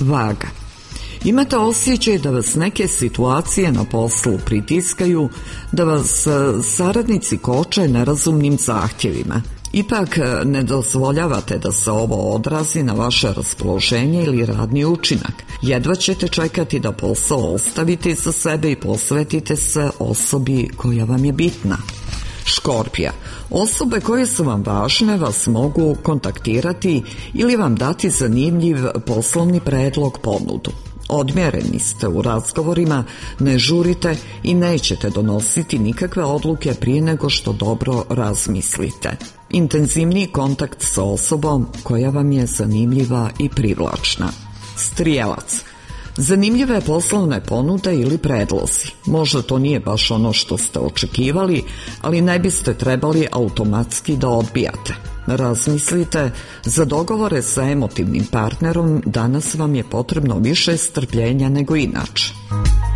Vaga. Imate osjećaj da vas neke situacije na poslu pritiskaju, da vas saradnici koče nerazumnim zahtjevima. Ipak ne dozvoljavate da se ovo odrazi na vaše raspoloženje ili radni učinak. Jedva ćete čekati da posao ostavite iza sebe i posvetite se osobi koja vam je bitna. Škorpija. Osobe koje su vam važne vas mogu kontaktirati ili vam dati zanimljiv poslovni predlog, ponudu. Odmjereni ste u razgovorima, ne žurite i nećete donositi nikakve odluke prije nego što dobro razmislite. Intenzivniji kontakt sa osobom koja vam je zanimljiva i privlačna. Strijelac. Zanimljive poslovne ponude ili predlozi. Možda to nije baš ono što ste očekivali, ali ne biste trebali automatski da odbijate. Razmislite, za dogovore sa emotivnim partnerom danas vam je potrebno više strpljenja nego inače.